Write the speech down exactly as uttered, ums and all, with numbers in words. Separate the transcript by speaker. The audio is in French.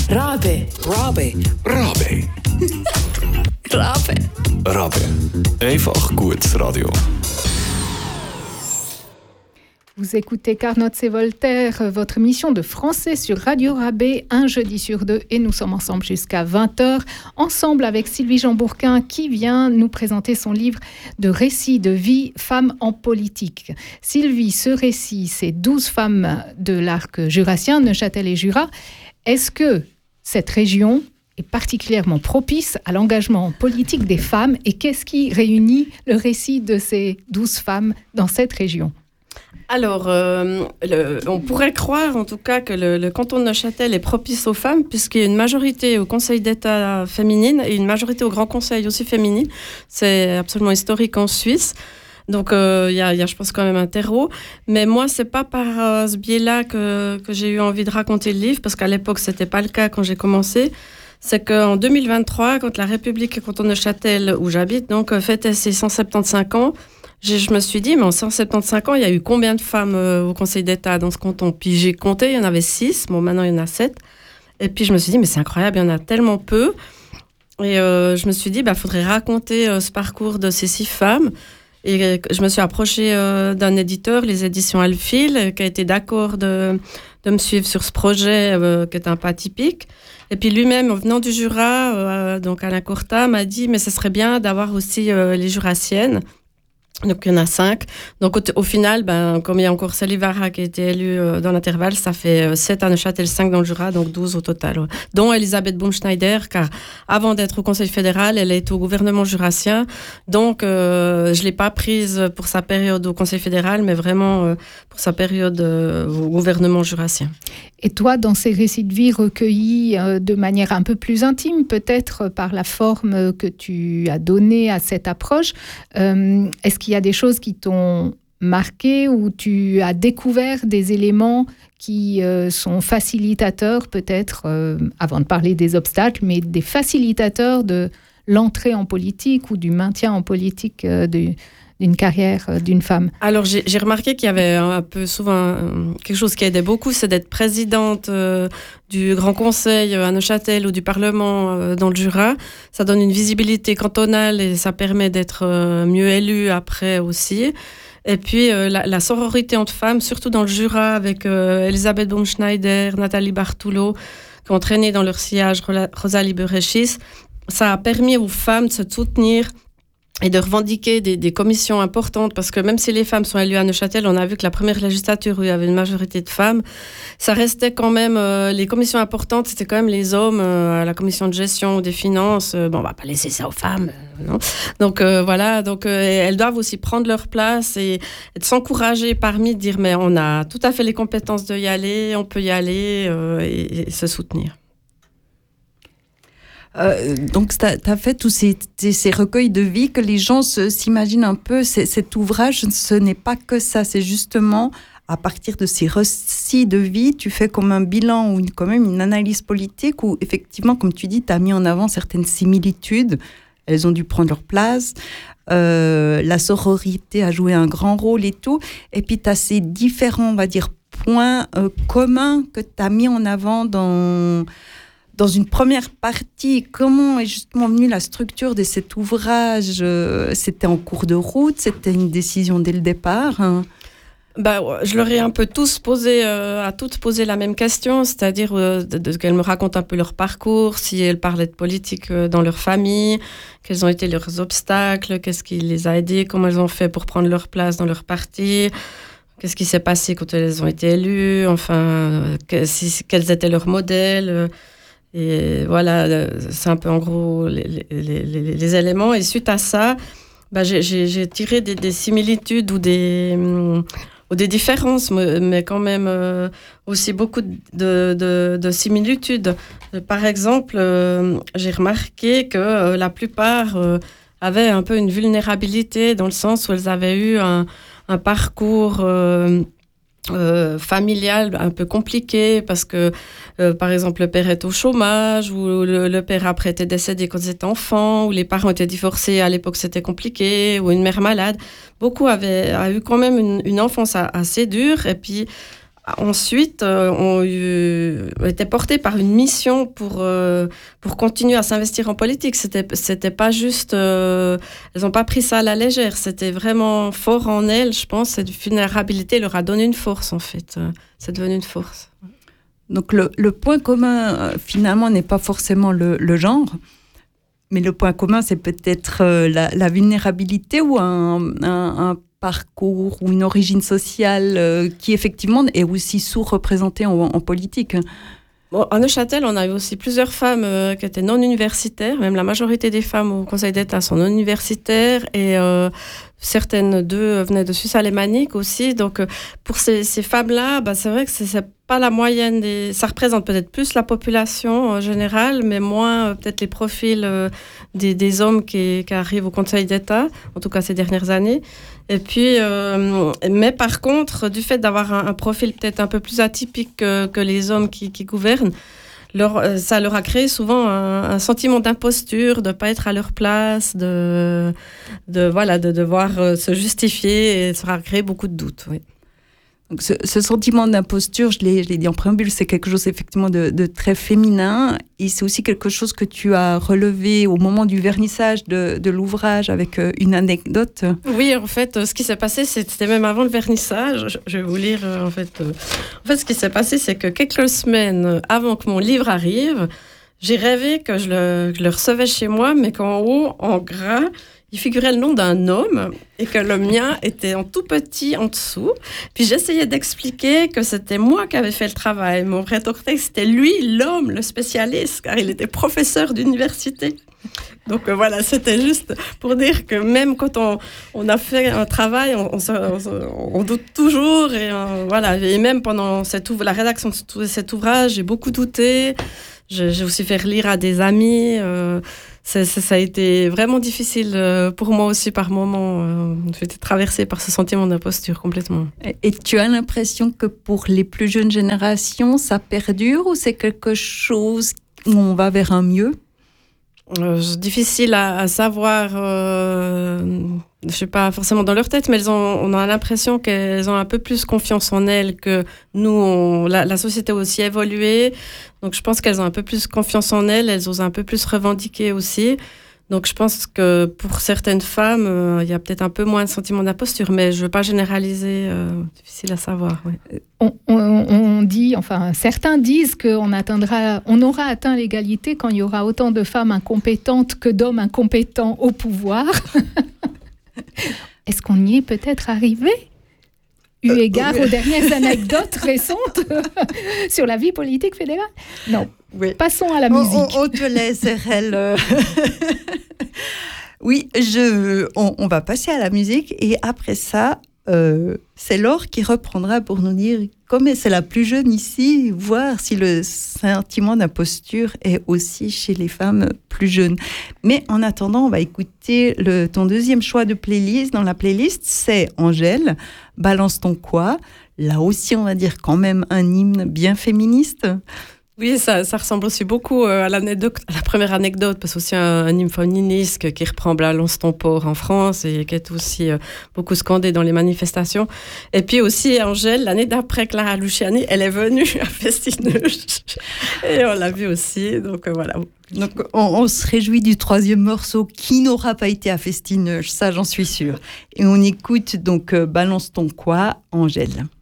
Speaker 1: Rabe.
Speaker 2: Rabe.
Speaker 3: Rabe.
Speaker 1: Rabe.
Speaker 3: Rabe. Einfach gutes Radio.
Speaker 4: Vous écoutez Carnot et Voltaire, votre émission de français sur Radio Rabais, un jeudi sur deux, et nous sommes ensemble jusqu'à vingt heures, ensemble avec Sylvie Jean-Bourquin qui vient nous présenter son livre de récits de vie, femmes en politique. Sylvie, ce récit, c'est douze femmes de l'arc jurassien, Neuchâtel et Jura. Est-ce que cette région est particulièrement propice à l'engagement politique des femmes et qu'est-ce qui réunit le récit de ces douze femmes dans cette région ?
Speaker 5: Alors, euh, le, on pourrait croire en tout cas que le, le canton de Neuchâtel est propice aux femmes puisqu'il y a une majorité au Conseil d'État féminine et une majorité au Grand Conseil aussi féminine. C'est absolument historique en Suisse. Donc, euh, il y a, y a, je pense, quand même un terreau. Mais moi, c'est pas par euh, ce biais-là que, que j'ai eu envie de raconter le livre parce qu'à l'époque, c'était pas le cas quand j'ai commencé. C'est qu'en deux mille vingt-trois, quand la République canton de Neuchâtel, où j'habite, donc, fêtait ses cent soixante-quinze ans, Je, je me suis dit, mais en cent soixante-quinze ans, il y a eu combien de femmes euh, au Conseil d'État dans ce canton ? Puis j'ai compté, il y en avait six. Bon, maintenant, il y en a sept. Et puis je me suis dit, mais c'est incroyable, il y en a tellement peu. Et euh, je me suis dit, il bah, faudrait raconter euh, ce parcours de ces six femmes. Et euh, je me suis approchée euh, d'un éditeur, les éditions Alfil, qui a été d'accord de, de me suivre sur ce projet euh, qui est un pas typique. Et puis lui-même, en venant du Jura, euh, donc Alain Courtat, m'a dit, mais ce serait bien d'avoir aussi euh, les Jurassiennes. Donc, il y en a cinq. Donc, au, au final, ben, comme il y a encore Sally Vara qui a été élue euh, dans l'intervalle, ça fait euh, sept à Neuchâtel, cinq dans le Jura, donc douze au total. Ouais. Dont Elisabeth Baumschneider, car avant d'être au Conseil fédéral, elle est au gouvernement jurassien. Donc, euh, je ne l'ai pas prise pour sa période au Conseil fédéral, mais vraiment euh, pour sa période euh, au gouvernement jurassien.
Speaker 4: Et toi, dans ces récits de vie recueillis euh, de manière un peu plus intime, peut-être par la forme que tu as donnée à cette approche, euh, est-ce qu'il y a des choses qui t'ont marqué ou tu as découvert des éléments qui euh, sont facilitateurs, peut-être, euh, avant de parler des obstacles, mais des facilitateurs de l'entrée en politique ou du maintien en politique euh, de d'une carrière d'une femme?
Speaker 5: Alors, j'ai, j'ai remarqué qu'il y avait un peu souvent euh, quelque chose qui aidait beaucoup, c'est d'être présidente euh, du Grand Conseil à Neuchâtel ou du Parlement euh, dans le Jura. Ça donne une visibilité cantonale et ça permet d'être euh, mieux élue après aussi. Et puis, euh, la, la sororité entre femmes, surtout dans le Jura, avec euh, Elisabeth Baumschneider, Nathalie Bartoulot, qui ont traîné dans leur sillage Rosalie Berechis, ça a permis aux femmes de se soutenir et de revendiquer des, des commissions importantes, parce que même si les femmes sont élues à Neuchâtel, on a vu que la première législature où il y avait une majorité de femmes, ça restait quand même, euh, les commissions importantes, c'était quand même les hommes, euh, à la commission de gestion ou des finances, euh, bon, on va pas laisser ça aux femmes, euh, non. Donc euh, voilà, donc euh, elles doivent aussi prendre leur place et, et de s'encourager parmi, de dire, mais on a tout à fait les compétences de y aller, on peut y aller euh, et, et se soutenir.
Speaker 6: Euh, donc, tu as fait tous ces, ces recueils de vie que les gens se, s'imaginent un peu. C'est, cet ouvrage, ce n'est pas que ça. C'est justement, à partir de ces récits de vie, tu fais comme un bilan ou une, quand même une analyse politique où, effectivement, comme tu dis, tu as mis en avant certaines similitudes. Elles ont dû prendre leur place. Euh, la sororité a joué un grand rôle et tout. Et puis, tu as ces différents, on va dire, points euh, communs que tu as mis en avant dans... Dans une première partie, comment est justement venue la structure de cet ouvrage ? C'était en cours de route ? C'était une décision dès le départ ?
Speaker 5: Bah, je leur ai un peu tous posé, euh, à toutes posé la même question, c'est-à-dire euh, de, de, qu'elles me racontent un peu leur parcours, si elles parlaient de politique euh, dans leur famille, quels ont été leurs obstacles, qu'est-ce qui les a aidés, comment elles ont fait pour prendre leur place dans leur parti, qu'est-ce qui s'est passé quand elles ont été élues, enfin, euh, que, si, quels étaient leurs modèles. Euh, Et voilà, c'est un peu en gros les, les, les, les éléments. Et suite à ça, bah, j'ai, j'ai, j'ai tiré des, des similitudes ou des, ou des différences, mais quand même euh, aussi beaucoup de, de, de similitudes. Par exemple, euh, j'ai remarqué que euh, la plupart euh, avaient un peu une vulnérabilité dans le sens où elles avaient eu un, un parcours... Euh, Euh, familial un peu compliqué parce que euh, par exemple le père est au chômage ou le, le père après était décédé quand ils étaient enfants ou les parents étaient divorcés, à l'époque c'était compliqué, ou une mère malade. Beaucoup avaient a eu quand même une, une enfance assez dure et puis ensuite euh, ont eu, été portées par une mission pour, euh, pour continuer à s'investir en politique. C'était, c'était pas juste... Euh, elles n'ont pas pris ça à la légère. C'était vraiment fort en elles, je pense. Cette vulnérabilité leur a donné une force, en fait. Euh, c'est devenu une force.
Speaker 6: Donc le, le point commun, euh, finalement, n'est pas forcément le, le genre, mais le point commun, c'est peut-être euh, la, la vulnérabilité ou un, un, un parcours ou une origine sociale euh, qui, effectivement, est aussi sous-représentée en, en politique.
Speaker 5: Bon, à Neuchâtel, on a eu aussi plusieurs femmes euh, qui étaient non universitaires. Même la majorité des femmes au Conseil d'État sont non universitaires. Et euh, certaines d'eux venaient de Suisse alémanique aussi. Donc, euh, pour ces, ces femmes-là, bah, c'est vrai que c'est, c'est pas la moyenne des... Ça représente peut-être plus la population en général, mais moins euh, peut-être les profils euh, des, des hommes qui, qui arrivent au Conseil d'État, en tout cas ces dernières années. Et puis, euh, mais par contre, du fait d'avoir un, un profil peut-être un peu plus atypique que, que les hommes qui, qui gouvernent, leur, ça leur a créé souvent un, un sentiment d'imposture, de ne pas être à leur place, de, de, voilà, de devoir se justifier, et ça a créé beaucoup de doutes. Oui.
Speaker 6: Donc ce, ce sentiment d'imposture, je l'ai, je l'ai dit en préambule, c'est quelque chose effectivement de, de très féminin, et c'est aussi quelque chose que tu as relevé au moment du vernissage de, de l'ouvrage avec une anecdote.
Speaker 5: Oui, en fait, ce qui s'est passé, c'était même avant le vernissage. Je, je vais vous lire, en fait. Euh, en fait, ce qui s'est passé, c'est que quelques semaines avant que mon livre arrive, j'ai rêvé que je le, que je le recevais chez moi, mais qu'en haut, en gras, il figurait le nom d'un homme et que le mien était en tout petit en dessous. Puis j'essayais d'expliquer que c'était moi qui avais fait le travail. Mon rétorquait que c'était lui, l'homme, le spécialiste, car il était professeur d'université. Donc euh, voilà, c'était juste pour dire que même quand on, on a fait un travail, on, on, se, on, se, on doute toujours. Et, euh, voilà. Et même pendant cette, la rédaction de cet ouvrage, j'ai beaucoup douté. J'ai, j'ai aussi fait relire à des amis. Euh, Ça, ça, ça a été vraiment difficile pour moi aussi par moments. J'ai été traversée par ce sentiment d'imposture complètement.
Speaker 6: Et, et tu as l'impression que pour les plus jeunes générations, ça perdure ou c'est quelque chose où on va vers un mieux ?
Speaker 5: Euh, c'est difficile à, à savoir, euh, je ne sais pas forcément dans leur tête, mais elles ont, on a l'impression qu'elles ont un peu plus confiance en elles que nous. On, la, la société a aussi évolué, donc je pense qu'elles ont un peu plus confiance en elles, elles osent un peu plus revendiquer aussi. Donc je pense que pour certaines femmes, euh, il y a peut-être un peu moins de sentiment d'imposture, mais je ne veux pas généraliser, euh, difficile à savoir. Oui.
Speaker 4: On, on, on dit, enfin certains disent qu'on atteindra, on aura atteint l'égalité quand il y aura autant de femmes incompétentes que d'hommes incompétents au pouvoir. Est-ce qu'on y est peut-être arrivé ? Eu euh, égard oui. aux dernières anecdotes récentes sur la vie politique fédérale ? Non. Oui. Passons à la musique.
Speaker 6: On, on, on te laisse, R L. Oui, je, on, on va passer à la musique et après ça, euh, c'est Laure qui reprendra pour nous dire, comme c'est la plus jeune ici, voir si le sentiment d'imposture est aussi chez les femmes plus jeunes. Mais en attendant, on va écouter le, ton deuxième choix de playlist. Dans la playlist, c'est Angèle, Balance ton quoi. Là aussi, on va dire quand même un hymne bien féministe.
Speaker 5: Oui, ça, ça ressemble aussi beaucoup à, l'anecdote, à la première anecdote, parce que c'est aussi un, un hymne féministe qui reprend Balance ton port en France et qui est aussi euh, beaucoup scandé dans les manifestations. Et puis aussi, Angèle, l'année d'après Clara Luciani, elle est venue à Festineuch et on l'a vu aussi, donc euh, voilà.
Speaker 6: Donc on, on se réjouit du troisième morceau qui n'aura pas été à Festineuch, ça j'en suis sûre. Et on écoute donc euh, Balance ton quoi, Angèle.